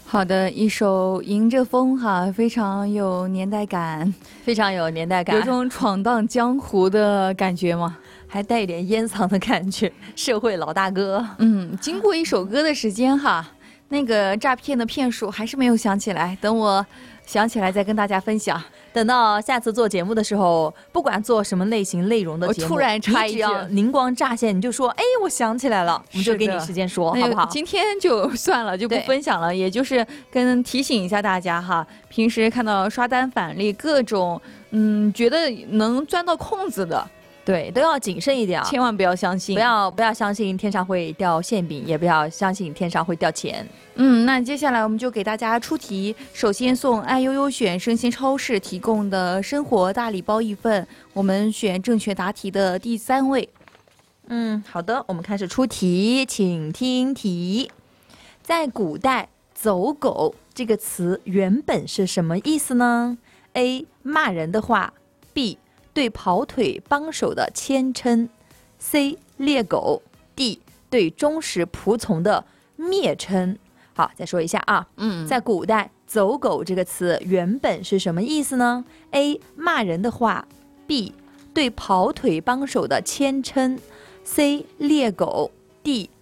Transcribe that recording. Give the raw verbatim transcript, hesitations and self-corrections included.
好的，一首迎着风哈，非常有年代感， 非常有年代感， 有种闯荡江湖的感觉吗？ 还带一点烟嗓的感觉，社会老大哥。 嗯，经过一首歌的时间哈，那个诈骗的骗术还是没有想起来，等我想起来再跟大家分享。 等到下次做节目的时候，不管做什么类型内容的节目， 我突然插一句， 灵光乍现，你就说，哎，我想起来了，我们就给你时间说，好不好？ 今天就算了，就不分享了，也就是跟提醒一下大家哈，平时看到刷单返利各种，嗯，觉得能钻到空子的。 对，都要谨慎一点啊！ 千万不要相信， 不要不要相信天上会掉馅饼，也不要相信天上会掉钱。 嗯，那接下来我们就给大家出题，首先送爱优优选生鲜超市提供的生活大礼包一份，我们选正确答题的第三位。 嗯，好的，我们开始出题，请听题。在古代，走狗这个词原本是什么意思呢？ A. 骂人的话， B. 对跑腿帮手的谦称， C. 猎狗， D. 对忠实仆从的蔑称。好，再说一下啊， 嗯， 在古代，走狗这个词原本是什么意思呢？ A. 骂人的话， B. 对跑腿帮手的谦称， C. 猎狗， D.